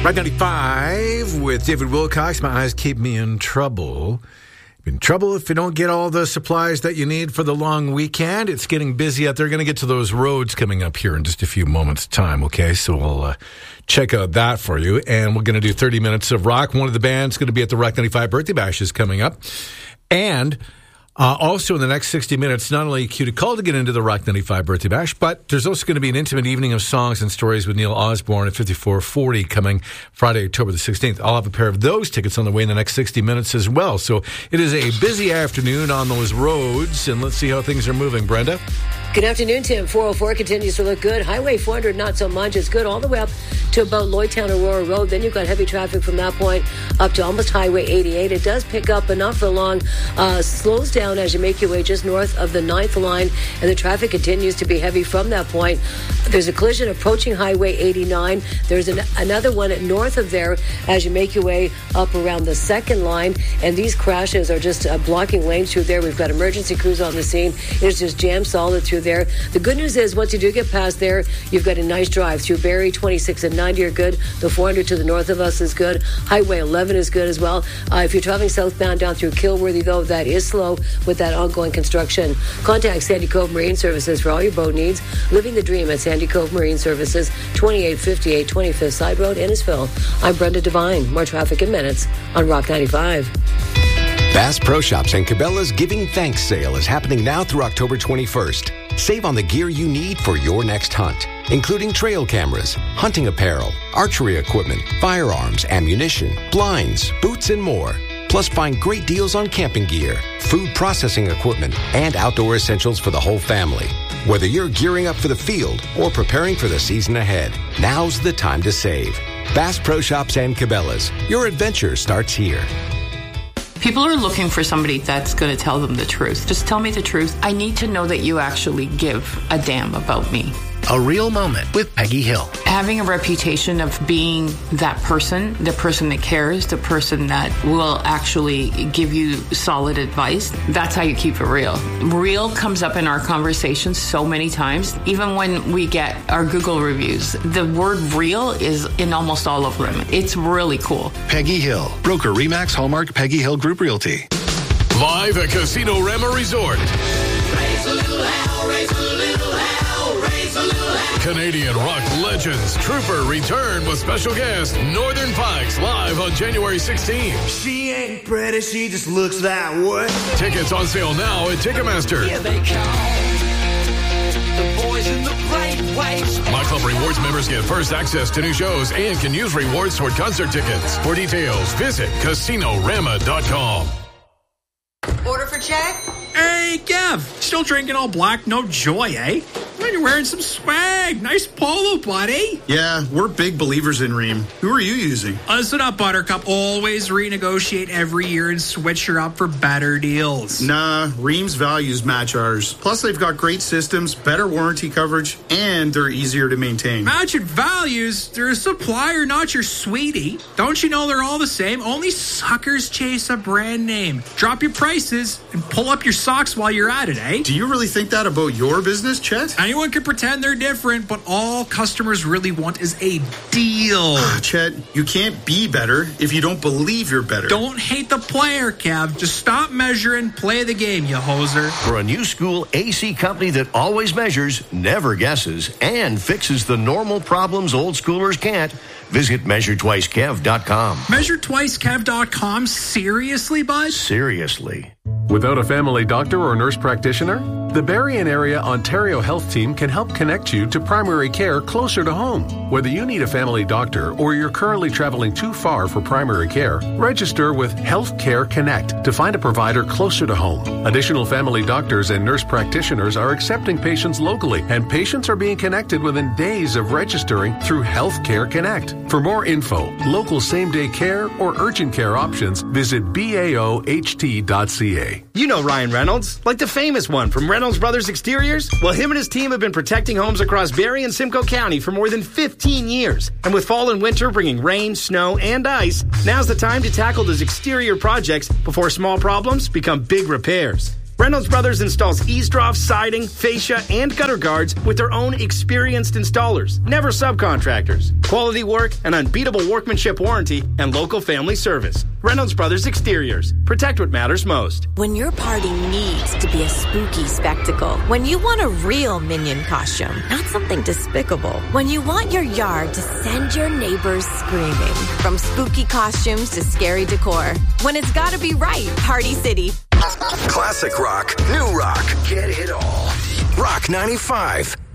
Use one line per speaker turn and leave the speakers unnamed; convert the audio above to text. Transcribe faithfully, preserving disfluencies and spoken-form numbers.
Rock ninety-five with David Wilcox. My eyes keep me in trouble. In trouble if you don't get all the supplies that you need for the long weekend. It's getting busy out there. Going to get to those roads coming up here in just a few moments' time, okay? So we'll uh, check out that for you. And we're going to do thirty minutes of rock. One of the bands going to be at the Rock ninety-five Birthday Bash is coming up. And uh, also in the next sixty minutes, not only cue to call to get into the Rock ninety-five Birthday Bash, but there's also going to be an intimate evening of songs and stories with Neil Osborne at fifty-four forty coming Friday, October the sixteenth. I'll have a pair of those tickets on the way in the next sixty minutes as well. So it is a busy afternoon on those roads, and let's see how things are moving. Brenda?
Good afternoon, Tim. four oh four continues to look good. Highway four hundred, not so much. It's good all the way up to about Lloydtown Aurora Road. Then you've got heavy traffic from that point up to almost Highway eighty-eight. It does pick up, but not for long. Uh, slows down as you make your way just north of the ninth line, and the traffic continues to be heavy from that point. There's a collision approaching Highway eighty-nine. There's an, another one north of there as you make your way up around the second line, and these crashes are just uh, blocking lanes through there. We've got emergency crews on the scene. It's just jammed solid through there. The good news is once you do get past there, you've got a nice drive through Barrie. Twenty-six and ninety are good. The four hundred to the north of us is good. Highway eleven is good as well. Uh, if you're traveling southbound down through Kilworthy, though, that is slow with that ongoing construction. Contact Sandy Cove Marine Services for all your boat needs. Living the dream at Sandy Cove Marine Services, twenty-eight fifty-eight twenty-fifth Side Road, Innisfil. I'm Brenda Devine. More traffic in minutes on Rock ninety-five.
Bass Pro Shops and Cabela's Giving Thanks sale is happening now through October twenty-first. Save on the gear you need for your next hunt, including trail cameras, hunting apparel, archery equipment, firearms, ammunition, blinds, boots, and more. Plus, find great deals on camping gear, food processing equipment, and outdoor essentials for the whole family. Whether you're gearing up for the field or preparing for the season ahead, now's the time to save. Bass Pro Shops and Cabela's. Your adventure starts here.
People are looking for somebody that's going to tell them the truth. Just tell me the truth. I need to know that you actually give a damn about me.
A Real Moment with Peggy Hill.
Having a reputation of being that person, the person that cares, the person that will actually give you solid advice, that's how you keep it real. Real comes up in our conversations so many times. Even when we get our Google reviews, the word real is in almost all of them. It's really cool.
Peggy Hill, broker Remax Hallmark Peggy Hill Group Realty.
Live at Casino Rama Resort.
Raise a little hell, raise a little hell, raise a little hell.
Canadian rock legends Trooper return with special guest Northern Pikes live on January sixteenth.
She ain't pretty, she just looks that way.
Tickets on sale now at Ticketmaster.
Here they come, the boys in the bright whites.
My Club Rewards members get first access to new shows and can use rewards toward concert tickets. For details, visit casino rama dot com.
Order for check?
Hey, Gav. Still drinking all black, no joy, eh? Man, you're wearing some swag. Nice polo, buddy.
Yeah, we're big believers in Ream. Who are you using?
Listen up, Buttercup. Always renegotiate every year and switch her up for better deals.
Nah, Ream's values match ours. Plus, they've got great systems, better warranty coverage, and they're easier to maintain.
Matching values? They're a supplier, not your sweetie. Don't you know they're all the same? Only suckers chase a brand name. Drop your prices and pull up your socks while you're at it, eh?
Do you really think that about your business, Chet?
Anyone can pretend they're different, but all customers really want is a deal.
Chet, you can't be better if you don't believe you're better.
Don't hate the player, Kev. Just stop measuring, play the game, you hoser.
For a new school A C company that always measures, never guesses, and fixes the normal problems old schoolers can't, visit measure twice kev dot com.
measure twice kev dot com? Seriously, bud?
Seriously.
Without a family doctor or nurse practitioner? The Berrien Area Ontario Health Team can help connect you to primary care closer to home. Whether you need a family doctor or you're currently traveling too far for primary care, register with Healthcare Connect to find a provider closer to home. Additional family doctors and nurse practitioners are accepting patients locally, and patients are being connected within days of registering through Healthcare Connect. For more info, local same-day care or urgent care options, visit B A O H T dot C A.
You know Ryan Reynolds, like the famous one from Reynolds Brothers Exteriors? Well, him and his team have been protecting homes across Barrie and Simcoe County for more than fifteen years. And with fall and winter bringing rain, snow, and ice, now's the time to tackle those exterior projects before small problems become big repairs. Reynolds Brothers installs eavesdrops, siding, fascia, and gutter guards with their own experienced installers, never subcontractors. Quality work, an unbeatable workmanship warranty, and local family service. Reynolds Brothers Exteriors. Protect what matters most.
When your party needs to be a spooky spectacle, when you want a real Minion costume, not something despicable, when you want your yard to send your neighbors screaming, from spooky costumes to scary decor, when it's gotta be right, Party City.
Classic rock, new rock, get it all. Rock ninety-five.